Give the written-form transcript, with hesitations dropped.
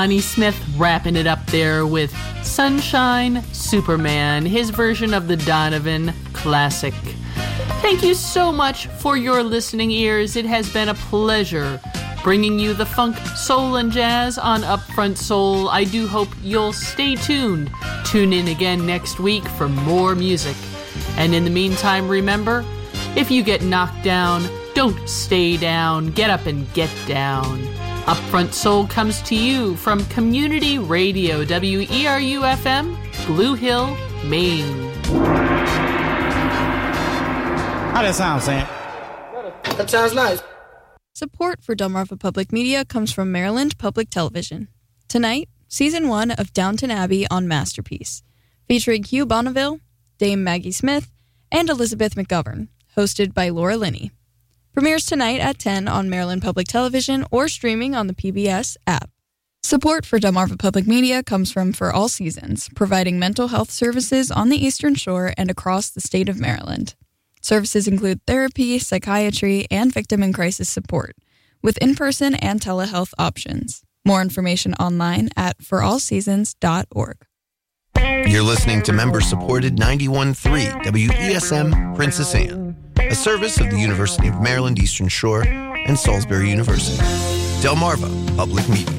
Johnny Smith wrapping it up there with Sunshine Superman, his version of the Donovan classic. Thank you so much for your listening ears. It has been a pleasure bringing you the funk, soul, and jazz on Upfront Soul. I do hope you'll stay tuned. Tune in again next week for more music. And in the meantime, remember, if you get knocked down, don't stay down. Get up and get down. Upfront Soul comes to you from Community Radio, WERU-FM, Blue Hill, Maine. How that sound, Sam? That sounds nice. Support for Delmarva Public Media comes from Maryland Public Television. Tonight, Season 1 of Downton Abbey on Masterpiece, featuring Hugh Bonneville, Dame Maggie Smith, and Elizabeth McGovern, hosted by Laura Linney. Premieres tonight at 10 on Maryland Public Television or streaming on the PBS app. Support for Delmarva Public Media comes from For All Seasons, providing mental health services on the Eastern Shore and across the state of Maryland. Services include therapy, psychiatry, and victim and crisis support, with in-person and telehealth options. More information online at forallseasons.org. You're listening to member-supported 91.3 WESM Princess Anne, a service of the University of Maryland Eastern Shore and Salisbury University. Delmarva Public Media.